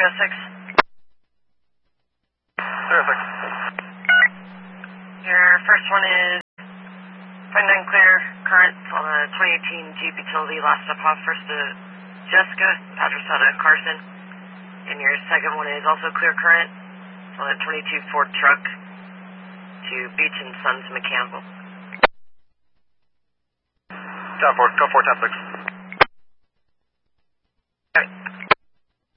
306. Your first one is 29 clear current on a 2018 Jeep Utility, last stop off first to Jessica, Patrasada, Carson. And your second one is also clear current on a 22 Ford truck to Beach and Sons Mechanical. Down 4, go 4, 10, 6.